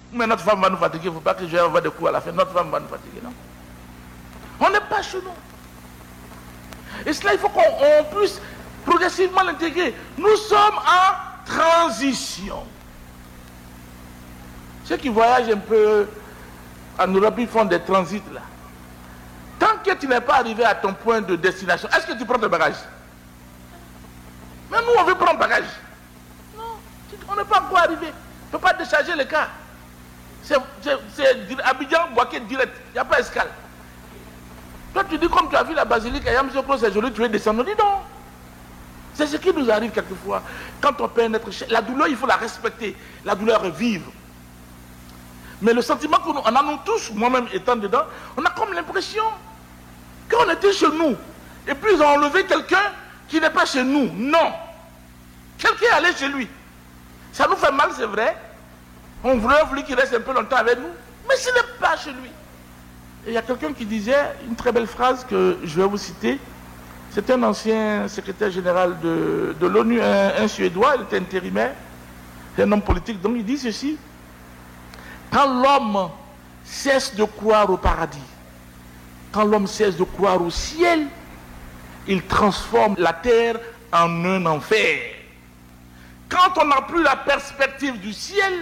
Mais notre femme va nous fatiguer, il ne faut pas que je vais avoir des coups à la fin. Notre femme va nous fatiguer, non? On n'est pas chez nous. Et cela, il faut qu'on puisse progressivement l'intégrer. Nous sommes en transition. Ceux qui voyagent un peu en Europe, ils font des transits là. Tant que tu n'es pas arrivé à ton point de destination, est-ce que tu prends tes bagages? Mais nous, on veut prendre bagage. Non, on n'est pas encore arrivé. On ne peut pas décharger le cas. C'est Abidjan, Boaké direct. Il n'y a pas escale. Toi, tu dis comme tu as vu la basilique à Yamoussoukro, c'est joli, tu veux descendre. On dit non. C'est ce qui nous arrive quelquefois. Quand on peut être cher, la douleur, il faut la respecter. La douleur est vive. Mais le sentiment qu'on a nous tous, moi-même étant dedans, on a comme l'impression qu'on était chez nous. Et puis ils ont enlevé quelqu'un qui n'est pas chez nous. Non. Quelqu'un est allé chez lui. Ça nous fait mal, c'est vrai. On voulait qu'il reste un peu longtemps avec nous. Mais ce n'est pas chez lui. Et il y a quelqu'un qui disait une très belle phrase que je vais vous citer. C'est un ancien secrétaire général de l'ONU, un Suédois, il était intérimaire. C'est un homme politique. Donc il dit ceci. Quand l'homme cesse de croire au paradis, quand l'homme cesse de croire au ciel, il transforme la terre en un enfer. Quand on n'a plus la perspective du ciel,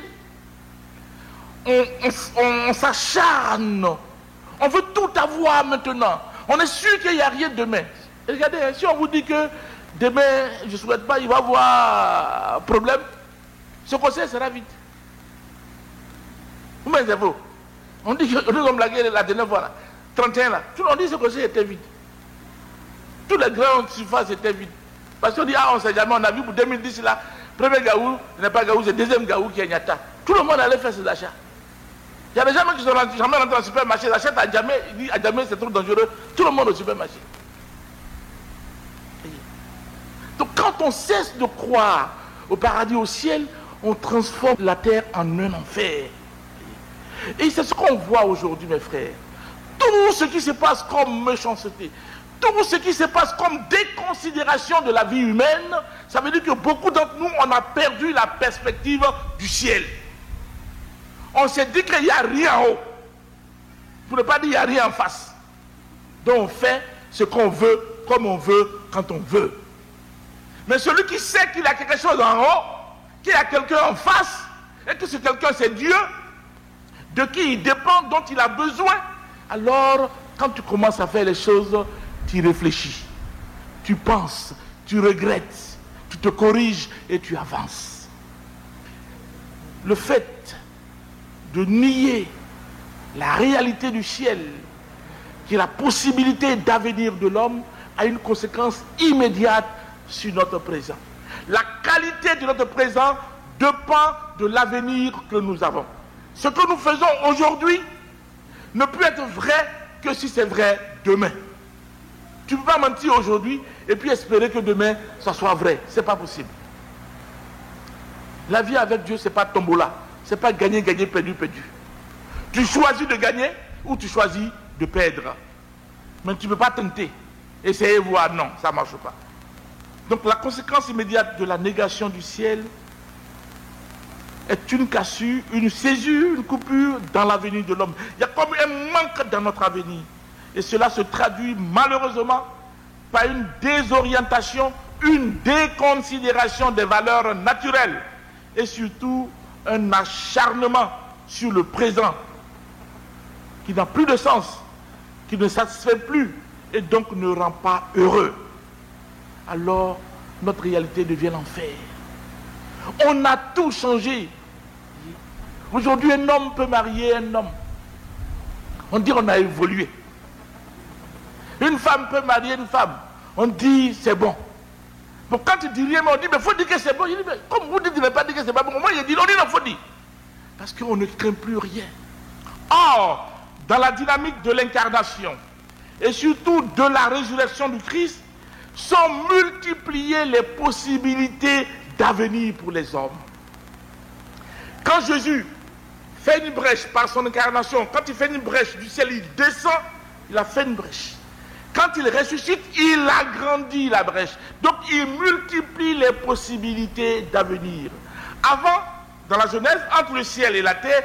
on s'acharne. On veut tout avoir maintenant. On est sûr qu'il n'y a rien demain. Et regardez, si on vous dit que demain, je ne souhaite pas, il va y avoir problème, ce conseil sera vite. Vous m'avez dit, on dit que nous avons blagué la dernière fois, là, 31 là, tout le monde dit que ce conseil était vide. Tous les grandes surfaces étaient vides. Parce qu'on dit, ah, on ne sait jamais, on a vu pour 2010 là, premier Gaou, ce n'est pas Gaou, c'est deuxième Gaou qui est Nyata. Tout le monde allait faire ses achats. Il y a des gens qui sont jamais rentrés dans le supermarché, ils achètent à jamais, ils disent à jamais c'est trop dangereux, tout le monde au supermarché. Donc quand on cesse de croire au paradis, au ciel, on transforme la terre en un enfer. Et c'est ce qu'on voit aujourd'hui, mes frères. Tout ce qui se passe comme méchanceté, tout ce qui se passe comme déconsidération de la vie humaine, ça veut dire que beaucoup d'entre nous, on a perdu la perspective du ciel. On s'est dit qu'il n'y a rien en haut. Pour ne pas dire qu'il n'y a rien en face. Donc on fait ce qu'on veut, comme on veut, quand on veut. Mais celui qui sait qu'il a quelque chose en haut, qu'il y a quelqu'un en face, et que ce quelqu'un c'est Dieu, de qui il dépend, dont il a besoin, alors quand tu commences à faire les choses, tu réfléchis, tu penses, tu regrettes, tu te corriges et tu avances. Le fait de nier la réalité du ciel, qui est la possibilité d'avenir de l'homme, a une conséquence immédiate sur notre présent. La qualité de notre présent dépend de l'avenir que nous avons. Ce que nous faisons aujourd'hui ne peut être vrai que si c'est vrai demain. Tu ne peux pas mentir aujourd'hui et puis espérer que demain ça soit vrai. Ce n'est pas possible. La vie avec Dieu, ce n'est pas tombola. Ce n'est pas gagner, gagner, perdu, perdu. Tu choisis de gagner ou tu choisis de perdre. Mais tu ne peux pas tenter. Essayez voir, non, ça ne marche pas. Donc la conséquence immédiate de la négation du ciel est une cassure, une césure, une coupure dans l'avenir de l'homme. Il y a comme un manque dans notre avenir. Et cela se traduit malheureusement par une désorientation, une déconsidération des valeurs naturelles et surtout un acharnement sur le présent qui n'a plus de sens, qui ne satisfait plus et donc ne rend pas heureux. Alors notre réalité devient l'enfer. On a tout changé. Aujourd'hui, un homme peut marier un homme. On dit on a évolué. Une femme peut marier une femme. On dit c'est bon. Bon, quand tu dis rien, mais on dit mais il faut dire que c'est bon. Je dis, mais comme vous dites, vous ne pas dire que c'est pas bon. Moi, je dis on dit non, il faut dire. Parce qu'on ne craint plus rien. Or, dans la dynamique de l'incarnation et surtout de la résurrection du Christ, sont multipliées les possibilités d'avenir pour les hommes. Quand Jésus fait une brèche par son incarnation, quand il fait une brèche du ciel, il descend, il a fait une brèche. Quand il ressuscite, il agrandit la brèche. Donc il multiplie les possibilités d'avenir. Avant, dans la Genèse, entre le ciel et la terre,